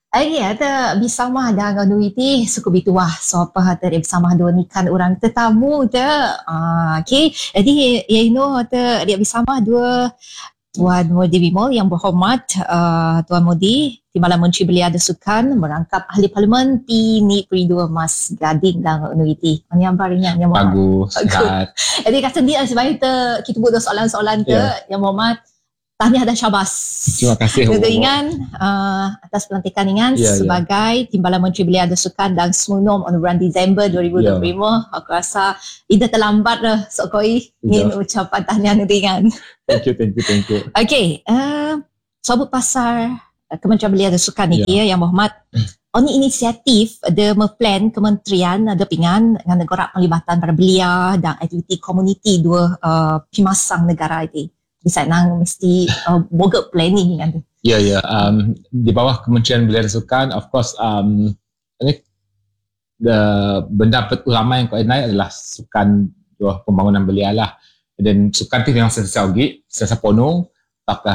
Ay, ada bersama dengan Nuiti suku bituah. So apa ada dia bersama dua ni kan orang tetamu tu. Okay. Jadi you know ada dia bersama dua Tuan Modi Bimol yang berhormat Tuan Modi Timbalan Menteri Belia dan Sukan merangkap Ahli Parlimen Pini Peridua Mas Gading dan Nuiti. Ini yang barunya yang bagus. Jadi kata dia sebab kita buat soalan-soalan tu yang berhormat. Tahniah dan syabas. Terima kasih. Kita ingat atas pelantikan Ingan sebagai Timbalan Menteri Belia dan Sukan dan Semulum on bulan Disember 2025. Aku rasa ida terlambat dah. So koi ingin ucapan tahniah nanti Ingan. Thank you. Okay. Sebut pasal Kementerian Belia dan Sukan ni yang berhormat. Ini inisiatif ada plan kementerian ada pingan dengan negara pelibatan para belia dan aktiviti komuniti dua pimasang negara ini. Bisa nang mesti boga planning kan tu. Di bawah Kementerian Belia dan Sukan, of course, benda utama yang kau naik adalah sukan pembangunan belia lah. Dan sukan tu memang sentiasa pono, tapi